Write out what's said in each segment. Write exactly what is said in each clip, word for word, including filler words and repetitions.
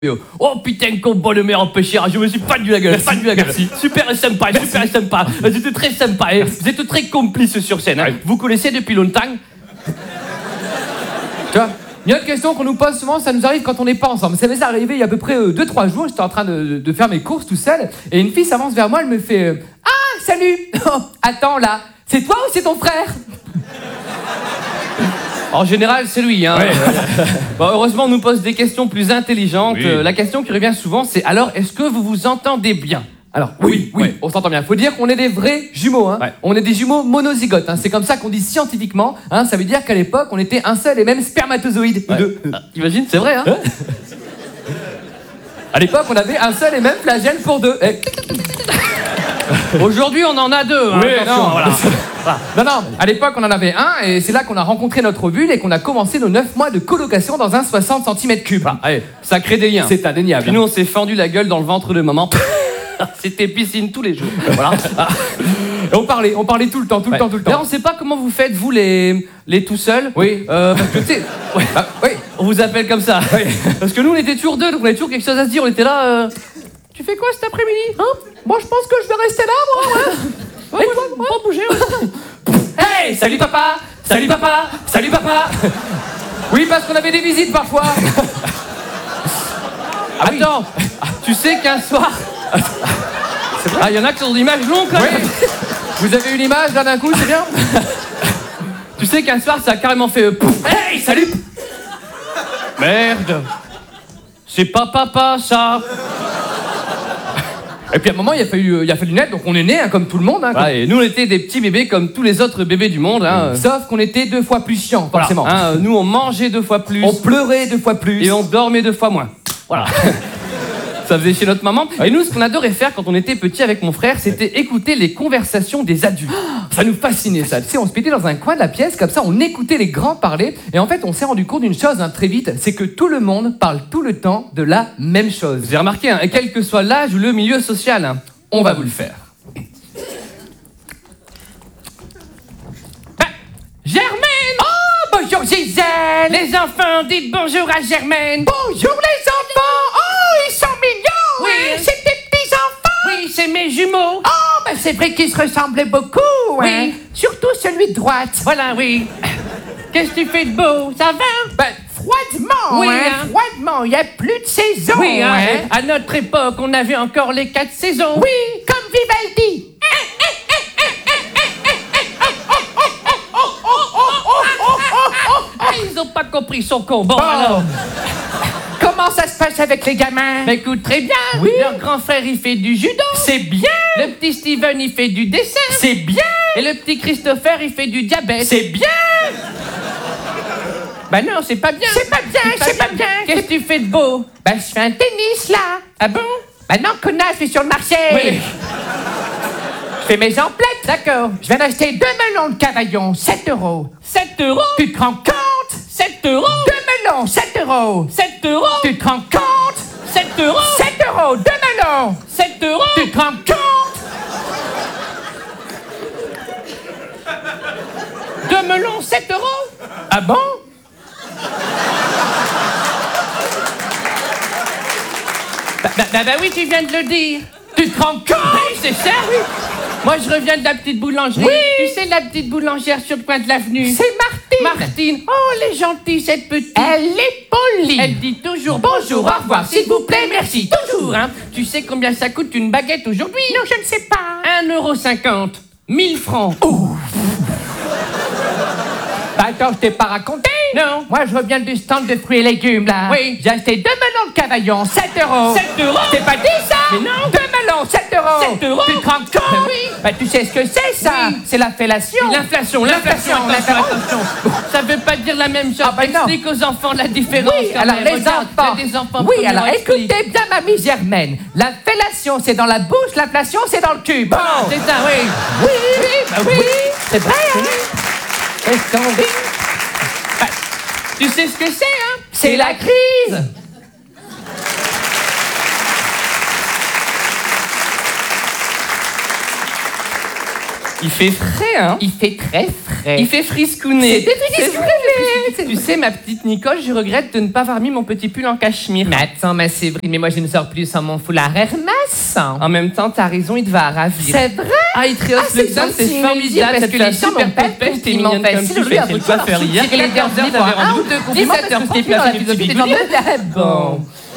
Oh putain, combo le meilleur pêcheur, je me suis pas du la gueule, pas du la gueule. Merci. Super sympa, Merci. super sympa. Vous êtes très sympa, hein. Vous êtes très complices sur scène. Hein. Vous connaissez depuis longtemps. Tu vois, il y a une question qu'on nous pose souvent, ça nous arrive quand on n'est pas ensemble. Ça m'est arrivé il y a à peu près deux trois jours, j'étais en train de, de faire mes courses tout seul, et une fille s'avance vers moi, elle me fait euh, « Ah, salut oh, attends là, c'est toi ou c'est ton frère ?» En général, c'est lui. Hein. Ouais. Bon, heureusement, on nous pose des questions plus intelligentes. Oui. Euh, la question qui revient souvent, c'est « Alors, est-ce que vous vous entendez bien ?» Alors, oui, oui, ouais. On s'entend bien. Faut dire qu'on est des vrais jumeaux. Hein. Ouais. On est des jumeaux monozygotes. Hein. C'est comme ça qu'on dit scientifiquement. Hein. Ça veut dire qu'à l'époque, on était un seul et même spermatozoïde. Ouais. Deux. Ah, imagine, c'est vrai. Hein. À l'époque, on avait un seul et même flagelle pour deux. Et... Aujourd'hui, on en a deux. Hein. Oui, non, voilà. non, non, à l'époque, on en avait un, et c'est là qu'on a rencontré notre ovule et qu'on a commencé nos neuf mois de colocation dans un soixante centimètres cubes. Ah, allez, ça crée des liens. C'est indéniable. Puis nous, on s'est fendu la gueule dans le ventre de maman. C'était piscine tous les jours. Voilà. Et on parlait, on parlait tout le temps, tout le ouais. temps, tout le temps. Là, on sait pas comment vous faites, vous, les, les tout seuls. Oui. Euh, parce que, tu sais, ouais. bah, oui. On vous appelle comme ça. Oui. Parce que nous, on était toujours deux, donc on avait toujours quelque chose à se dire. On était là. Euh... Tu fais quoi cet après-midi, hein? Moi, je pense que je vais rester là, moi. Ouais. Ouais, ouais, ouais, pas bouger. Ouais. Hey, salut papa, salut papa, salut papa. Oui, parce qu'on avait des visites parfois. Ah, attends, oui. Tu sais qu'un soir. C'est vrai. Ah, il y en a qui ont des images longues quand même. Oui. Vous avez une image là d'un coup, c'est bien. Tu sais qu'un soir, ça a carrément fait. Euh, hey, salut. Merde. C'est pas papa, ça. Et puis à un moment, il a fallu, il a fallu naître, donc on est né, hein, comme tout le monde. Hein, ouais, comme... Et nous, on était des petits bébés comme tous les autres bébés du monde. Hein. Sauf qu'on était deux fois plus chiants, voilà. forcément. Hein, nous, on mangeait deux fois plus. On pleurait deux fois plus. Et on dormait deux fois moins. Voilà. Ça faisait chez notre maman. Et nous, ce qu'on adorait faire quand on était petits avec mon frère, c'était écouter les conversations des adultes. Ça nous fascinait, ça. Tu sais, on se mettait dans un coin de la pièce, comme ça, on écoutait les grands parler. Et en fait, on s'est rendu compte d'une chose hein, très vite, c'est que tout le monde parle tout le temps de la même chose. Vous avez remarqué, hein, quel que soit l'âge ou le milieu social, hein, on va vous le faire. Ah, Germaine! Oh, bonjour Gisèle! Les enfants, dites bonjour à Germaine. Bonjour les enfants! Oh, ils sont mignons! Oui, hein. C'est tes petits-enfants! Oui, c'est mes jumeaux. Oh, ben c'est vrai qu'ils se ressemblaient beaucoup, oui. Hein. Surtout celui de droite. Voilà, oui. Qu'est-ce que tu fais de beau? Ça va? Ben, froidement, oui, hein. hein. Froidement, il n'y a plus de saison, oui, hein. hein. À notre époque, on avait encore les quatre saisons. Oui, comme Vivaldi. Ah, ils ont pas compris son combo, bon. alors. Comment ça se passe avec les gamins? Ben écoute, très bien. Oui. Leur grand frère, il fait du judo. C'est bien. Le petit Steven, il fait du dessin. C'est bien. Et le petit Christopher, il fait du diabète. C'est bien. Ben non, c'est pas bien. C'est pas bien, c'est pas bien. Qu'est-ce que tu fais de beau? Ben je fais un tennis, là. Ah bon? Ben non, connasse, je suis sur le marché. Oui. Je fais mes emplettes. D'accord. Je viens d'acheter deux melons de Cavaillon, sept euros. sept euros? Tu te rends compte? sept euros? Deux melons, sept euros. sept euros? Tu te rends compte? sept euros? sept euros, deux melons. sept euros? Tu te rends compte? Deux melons, sept euros? Ah bon? Bah, bah, bah, bah oui, tu viens de le dire. Tu te rends compte? Oui, c'est ça, oui. Moi, je reviens de la petite boulangerie. Oui. Tu sais, la petite boulangère sur le coin de l'avenue. C'est Martine. Martine. Oh, elle est gentille, cette petite. Elle est polie. Elle dit toujours bonjour, au revoir, s'il vous plaît, merci. Toujours, hein. Tu sais combien ça coûte une baguette aujourd'hui? Non, je ne sais pas. un euro cinquante. mille francs. Ouf. Bah attends, je t'ai pas raconté? Non. Moi, je reviens du stand de fruits et légumes, là. Oui. J'ai acheté deux melons de Cavaillon, sept euros. sept euros? T'es pas dit ça? Mais non. Deux melons, sept euros. sept euros? Tu te rends compte? Ben oui. Bah tu sais ce que c'est, ça? Oui. C'est la fellation. L'inflation, l'inflation, attention, attention. Ça veut pas dire la même chose. Ah bah non. Explique aux enfants la différence. Oui, quand alors même. les Regarde, enfants. il y a des enfants Oui, qui alors nous expliquent. écoutez bien, mamie Germaine. La fellation, c'est dans la bouche, l'inflation, c'est dans le cul. Bon. Ah, c'est ça, oui. Oui, oui, bah oui. oui. C'est vrai, hein? Qu'est-ce qu'on dit? Bah, tu sais ce que c'est, hein? C'est la crise. Il fait frais, hein. Il fait très frais. Il fait friscounet. C'est friscounet. Tu sais, ma petite Nicole, je regrette de ne pas avoir mis mon petit pull en cachemire. Mais attends, ma Séverine, mais moi je ne sors plus sans mon foulard Hermès. En même temps, t'as raison, il te va ravir. C'est vrai. Ah, il te rehausse Ah, le c'est sein, gentil, c'est il me le dit, formidable. parce Ça que te les fait gens un super m'ont pas coup de pêche, t'es compliment mignonne comme facile, tu aujourd'hui, fais. à C'est votre quoi soir, faire je hier suis tirée les quatorze heures, derniers t'avais fois. Un ou rendez-vous. deux compliments, dix-sept heures, parce que c'était je suis dans la placé philosophie du des gens billet. de bon.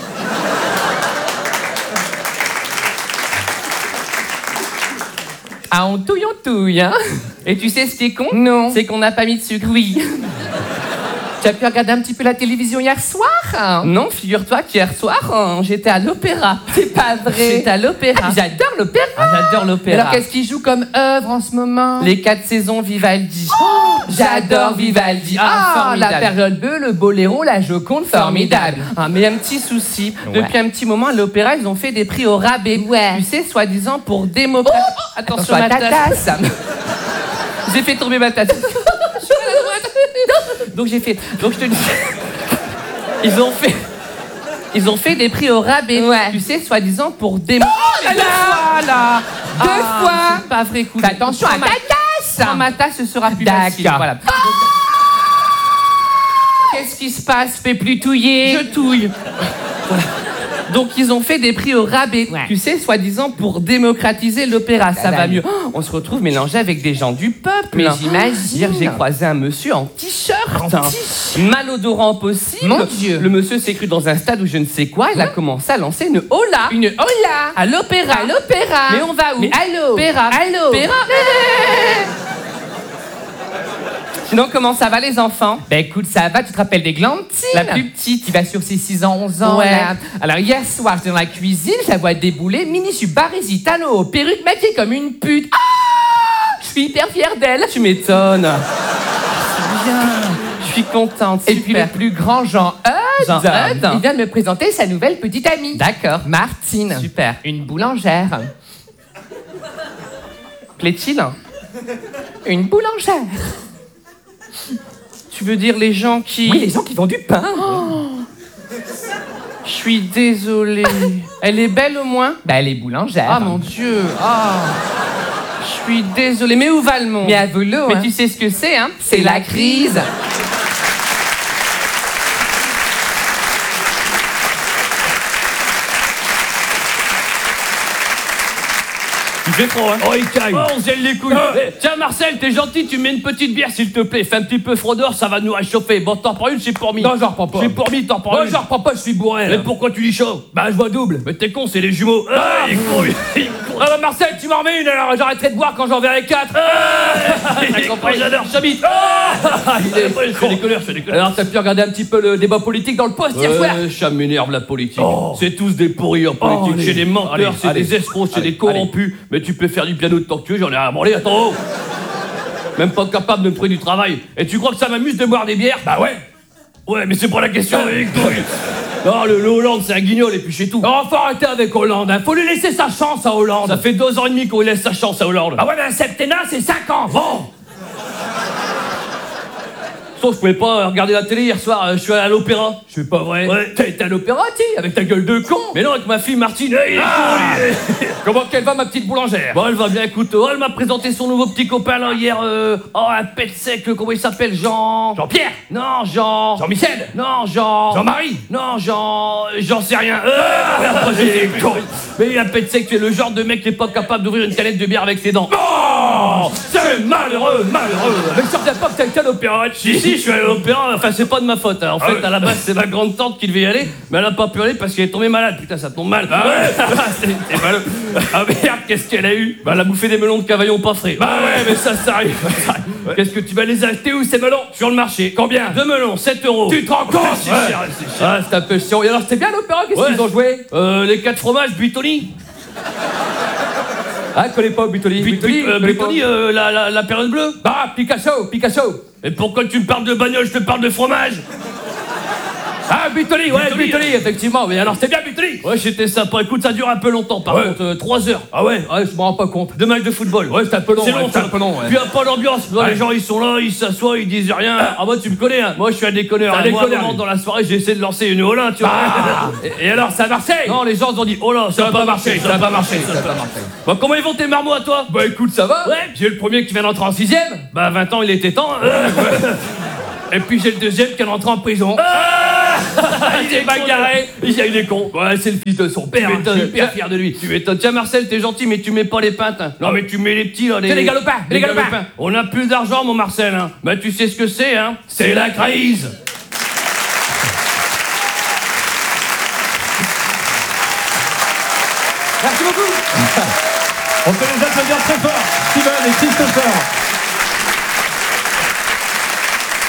Ah, on touille, on touille, hein. Et tu sais ce qui est con? Non. C'est qu'on n'a pas mis de sucre. Oui. Tu as pu regarder un petit peu la télévision hier soir? Non, figure-toi qu'hier soir, hein, j'étais à l'opéra. C'est pas vrai. J'étais à l'opéra. Ah, j'adore l'opéra. Ah, j'adore l'opéra. Alors qu'est-ce qu'il joue comme œuvre en ce moment? Les quatre saisons Vivaldi. J'adore Vivaldi. Ah, Ah, formidable. la période bleue, le boléro, la Joconde, formidable. Ah, mais un petit souci. Ouais. Depuis un petit moment, à l'opéra, ils ont fait des prix au rabais. Ouais. Tu sais, soi-disant pour démocratiser. Attention à ta tasse. J'ai fait tomber ma tasse. Donc j'ai fait. Donc je te dis. Ils ont fait. Ils ont fait des prix au rabais. Ouais. Tu sais, soi-disant pour démocratiser. Oh là là. Deux fois là. Deux Ah, fois. c'est pas vrai, coup. Fais attention à ta tasse. Sans ma tasse, ce sera plus D'accord. facile. Voilà. Qu'est-ce qui se passe? Fais plus touiller. Je touille. Voilà. Donc ils ont fait des prix au rabais, Ouais. tu sais, soi-disant pour démocratiser l'opéra, ça, Ça va va mieux. Oh, on se retrouve mélangé avec des gens du peuple. Mais hein. j'imagine. Hier, j'ai croisé un monsieur en t-shirt, En hein. malodorant possible. Mon Dieu. Le monsieur s'est cru dans un stade où je ne sais quoi, il a commencé à lancer une hola Une hola. à l'opéra. À l'opéra. Mais on va où? Mais allô. Opéra. Allô. Opéra. Sinon, comment ça va les enfants? Ben écoute, ça va, tu te rappelles des Glantines? La plus petite. Qui va sur ses six ans, onze ans. Ouais. Là. Alors hier soir, j'étais dans la cuisine, je la vois débouler, mini barisitano, perruque maquillée comme une pute. Ah, je suis hyper fière d'elle. Tu m'étonnes. C'est bien. Je suis contente. Et puis le Super. plus grand Jean Eudes, Jean Eudes. il vient de me présenter sa nouvelle petite amie. D'accord. Martine. Super. Une boulangère. Plaît-il? Une boulangère. Tu veux dire les gens qui... Oui, les gens qui vendent du pain. Je suis désolée. Elle est belle au moins? Bah, elle est boulangère. Ah mon Dieu. Ah. Je suis désolée. Mais où va le monde? Mais à volo, Mais hein. tu sais ce que c'est, hein? C'est la crise. Il fait froid, hein? Oh, il caille. Oh, on se gèle les couilles. Eh, tiens, Marcel, t'es gentil, tu mets une petite bière, s'il te plaît. Fais un petit peu fraudeur, ça va nous réchauffer. Bon, t'en prends une, j'ai pour mis. Non, j'en reprends pas. J'ai pour mis, t'en prends Non, une. j'en reprends pas, je suis bourré. Mais là. pourquoi tu dis chaud? Bah, je vois double. Mais t'es con, c'est les jumeaux. Ah, il est con, il est con. Ah bah Marcel, tu m'en remets une alors j'arrêterai de boire quand j'en verrai quatre. T'as compris, j'adore, j'habite. Ah, il est Je fais des colères, je fais des colères. Alors t'as pu regarder un petit peu le débat politique dans le poste hier soir? Ouais, ça m'énerve la politique. Oh. C'est tous des pourris en politique. Oh, allez. c'est des menteurs, Allez, c'est allez. des escrocs, c'est Allez, des corrompus. Mais tu peux faire du piano tant que tu veux, j'en ai rien à branler, attends. oh. Même pas capable de me prendre du travail. Et tu crois que ça m'amuse de boire des bières? Bah ouais. Ouais, mais c'est pas la question, Eric. Non, le, le Hollande, c'est un guignol et puis c'est tout. Oh, faut arrêter avec Hollande, hein. Faut lui laisser sa chance à Hollande. Ça fait deux ans et demi qu'on lui laisse sa chance à Hollande. Ah ouais, mais un septennat, c'est cinq ans. Bon. Sauf, je pouvais pas regarder la télé hier soir, euh, je suis allé à l'opéra. C'est pas vrai. Ouais. T'as été à l'opéra, tu avec ta gueule de con. Mais non, avec ma fille Martine. Hey, il est Ah. con, lui. Comment qu'elle va, ma petite boulangère? Bon, elle va bien, écoute. Oh, elle m'a présenté son nouveau petit copain là hier. euh, Oh, un pet sec, comment il s'appelle? Jean. Jean-Pierre. Non, Jean. Jean-Michel. Non, Jean. Jean-Marie. Non, Jean. J'en sais rien. Euh, après, j'ai des con. Mais un pet sec, tu es le genre de mec qui est pas capable d'ouvrir une canette de bière avec ses dents. Oh, C'est malheureux, malheureux. mais je sortais pas que t'as été à l'opéra. Si, si, je suis allé à l'opéra, enfin, c'est pas de ma faute. hein. En Ah fait, ouais. à la base, c'est ma grande tante qui devait y aller, mais elle a pas pu aller parce qu'elle est tombée malade. Putain, ça tombe mal. Ah ouais. c'est c'est malheureux. Ah merde, qu'est-ce qu'elle a eu? Bah, elle a bouffé des melons de Cavaillon pas frais. Bah ouais, mais ça, ça arrive. Qu'est-ce que tu vas les acheter où ces melons? Sur le marché. Combien? Deux melons, sept euros. Tu te rends compte? C'est Ouais. cher, c'est cher. Ah, c'est un peu chiant. Et alors, c'était bien l'opéra? Qu'est-ce Ouais. qu'ils ont joué? Euh, les quatre fromages, Buitoni. Ah, je connais pas Butoli. But- Butoli, but- euh, je connais Buitoni, pas. euh, la, la, la période bleue. Bah, Picasso, Picasso. Et pourquoi tu me parles de bagnole, je te parle de fromage? Ah, Butoli, ouais, Butoli, Butoli, effectivement. Mais alors, c'était bien Butoli. Ouais, c'était sympa. Écoute, ça dure un peu longtemps, par Ouais. contre, euh, trois heures. Ah ouais, ouais, je m'en rends pas compte. Deux matchs de football. Ouais, c'est un peu long. C'est ouais, long, c'est ça. un peu long, ouais. Puis, il n'y a pas d'ambiance. Ouais. Les gens, ils sont là, ils s'assoient, ils disent rien. Ah, moi, tu me connais, hein. Moi, je suis un déconneur. T'es un Moi, à un déconneur, moment, lui. dans la soirée, j'ai essayé de lancer une Olin, tu vois. Ah. et, et alors, ça a marché. Non, les gens se sont dit, oh là, ça n'a pas marché, ça a pas marché, ça a pas marché. Bon, comment ils vont tes marmots à toi? Bah écoute, ça va. Ouais. J'ai eu le premier qui vient d'entrer en sixième. Bah, vingt ans, il était temps. hein. Et puis, j'ai le deuxième qui est rentré en prison. Il s'est bagarré, il a eu des cons. Ouais, c'est le fils de son père. Tu hein, m'étonnes, super fier de lui. Tu m'étonnes. Tiens, Marcel, t'es gentil, mais tu mets pas les pintes. hein. Non, mais tu mets les petits, là. Tiens, les galopins, les galopins. On a plus d'argent, mon Marcel. Hein. Bah, tu sais ce que c'est, hein. C'est la crise. Merci beaucoup. On peut les applaudir très fort, Steven et Christopher.